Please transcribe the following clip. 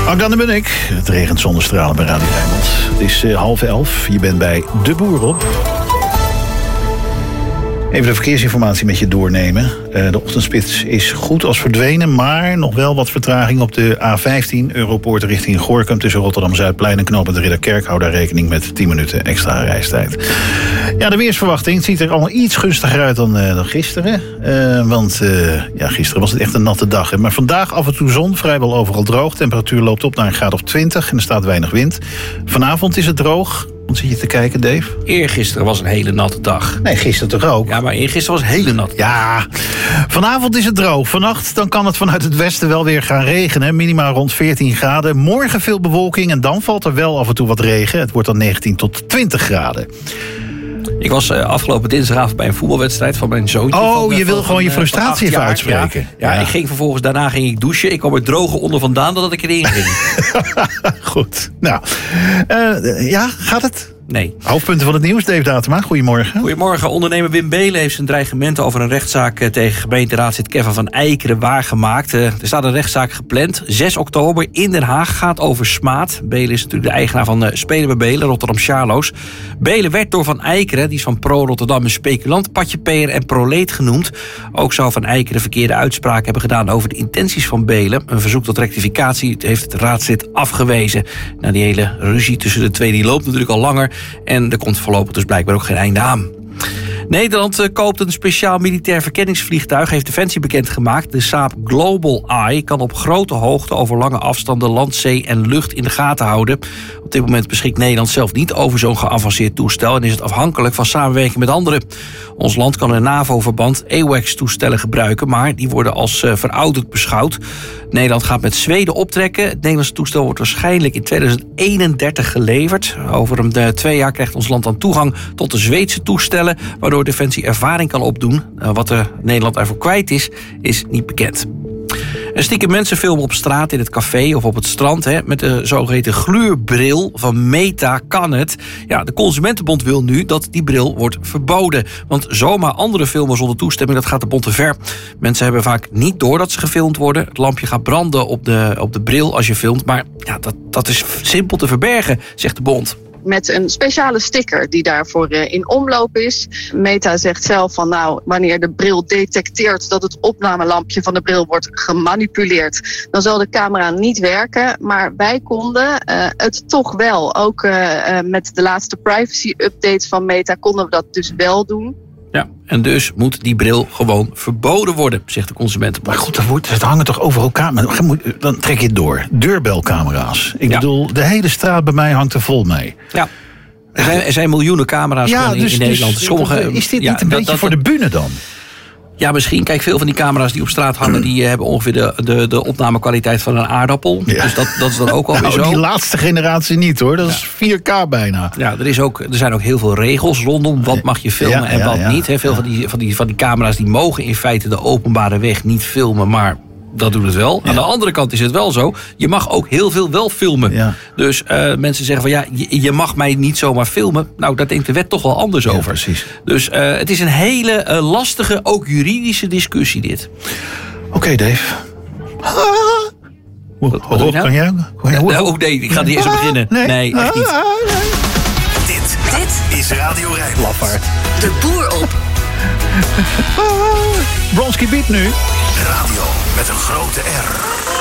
Agda de Munnik. Het regent zonder stralen bij Radio Rijnmond. Het is 10:30. Je bent bij De Boer op. Even de verkeersinformatie met je doornemen. De ochtendspits is goed als verdwenen, maar nog wel wat vertraging op de A15 Europoort richting Gorinchem tussen Rotterdam-Zuidplein en knooppunt Ridderkerk. Hou daar rekening met 10 minuten extra reistijd. Ja, de weersverwachting ziet er allemaal iets gunstiger uit dan gisteren. Want gisteren was het echt een natte dag. Hè. Maar vandaag af en toe zon, vrijwel overal droog. Temperatuur loopt op naar een graad of 20 en er staat weinig wind. Vanavond is het droog. Wat zit je te kijken, Dave? Eergisteren was een hele natte dag. Nee, gisteren toch ook? Ja, maar eergisteren was een hele natte dag. Ja, vanavond is het droog. Vannacht dan kan het vanuit het westen wel weer gaan regenen. Minimaal rond 14 graden. Morgen veel bewolking en dan valt er wel af en toe wat regen. Het wordt dan 19 tot 20 graden. Ik was afgelopen dinsdagavond bij een voetbalwedstrijd van mijn zoontje. Oh, je wil gewoon je frustratie even uitspreken. Ja, ik ging vervolgens, daarna ging ik douchen. Ik kwam er droger onder vandaan dan dat ik erin ging. Goed. Nou, gaat het? Nee. Hoofdpunten van het nieuws, Dave Datema. Goedemorgen. Goedemorgen. Ondernemer Wim Beelen heeft zijn dreigementen over een rechtszaak tegen gemeenteraadslid Kevin van Eijkeren waargemaakt. Er staat een rechtszaak gepland. 6 oktober in Den Haag, gaat over smaad. Beelen is natuurlijk de eigenaar van Spelen bij Beelen, Rotterdam Charlo's. Beelen werd door Van Eijkeren, die is van Pro Rotterdam, een speculant, patjepeer en proleet genoemd. Ook zou Van Eijkeren verkeerde uitspraken hebben gedaan over de intenties van Beelen. Een verzoek tot rectificatie heeft het raadslid afgewezen. Nou, die hele ruzie tussen de twee die loopt natuurlijk al langer. En er komt voorlopig dus blijkbaar ook geen einde aan. Nederland koopt een speciaal militair verkenningsvliegtuig, heeft Defensie bekendgemaakt. De Saab Global Eye kan op grote hoogte over lange afstanden land, zee en lucht in de gaten houden. Op dit moment beschikt Nederland zelf niet over zo'n geavanceerd toestel en is het afhankelijk van samenwerking met anderen. Ons land kan een NAVO-verband AWACS-toestellen gebruiken, maar die worden als verouderd beschouwd. Nederland gaat met Zweden optrekken. Het Nederlandse toestel wordt waarschijnlijk in 2031 geleverd. Over 2 jaar krijgt ons land dan toegang tot de Zweedse toestellen, waardoor Defensie ervaring kan opdoen. Wat Nederland ervoor kwijt is niet bekend. Er stiekem mensen filmen op straat, in het café of op het strand. Met de zogeheten gluurbril van Meta kan het. Ja, de Consumentenbond wil nu dat die bril wordt verboden. Want zomaar anderen filmen zonder toestemming, dat gaat de bond te ver. Mensen hebben vaak niet door dat ze gefilmd worden. Het lampje gaat branden op de bril als je filmt. Maar ja, dat is simpel te verbergen, zegt de bond. Met een speciale sticker die daarvoor in omloop is. Meta zegt zelf van wanneer de bril detecteert dat het opnamelampje van de bril wordt gemanipuleerd, dan zal de camera niet werken. Maar wij konden het toch wel. Ook met de laatste privacy updates van Meta konden we dat dus wel doen. Ja, en dus moet die bril gewoon verboden worden, zegt de Consumentenbond. Maar goed, het hangen toch over elkaar. Maar dan trek je het door. Deurbelcamera's. Ik bedoel, de hele straat bij mij hangt er vol mee. Ja. Er zijn miljoenen camera's in Nederland. Sommige, is dit niet een beetje voor de bühne dan? Ja, misschien. Kijk, veel van die camera's die op straat hangen, die hebben ongeveer de opnamekwaliteit van een aardappel. Ja. Dus dat is dan ook alweer zo. Die laatste generatie niet hoor. Dat is 4K bijna. Ja, er zijn ook heel veel regels rondom wat mag je filmen en wat niet. Veel van die camera's die mogen in feite de openbare weg niet filmen, maar dat doet het wel. Ja. Aan de andere kant is het wel zo, je mag ook heel veel wel filmen. Ja. Dus mensen zeggen van je mag mij niet zomaar filmen. Nou, daar denkt de wet toch wel anders over. Precies. Dus het is een hele lastige, ook juridische discussie dit. Oké, Dave. Hoe hoog kan jij? Nee, ik ga niet eens aan beginnen. Nee, echt niet. Dit is Radio Rijnmond. Lafaard. De Boer op. Bronski Beat nu. Radio met een grote R.